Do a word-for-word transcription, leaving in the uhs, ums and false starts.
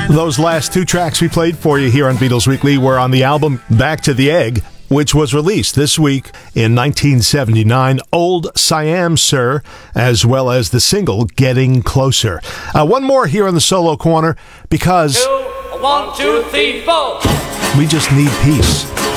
Those last two tracks we played for you here on Beatles Weekly were on the album Back to the Egg, which was released this week in nineteen seventy-nine, Old Siam Sir, as well as the single Getting Closer. Uh, one more here on the Solo Corner, because Two, one, two, three, four. we just need peace.